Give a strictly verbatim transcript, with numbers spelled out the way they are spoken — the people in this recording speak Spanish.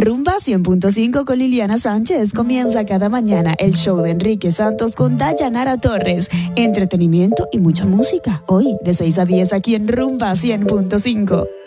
Rumba cien punto cinco con Liliana Sánchez comienza cada mañana el show de Enrique Santos con Dayanara Torres. Entretenimiento y mucha música. Hoy de seis a diez aquí en Rumba cien punto cinco.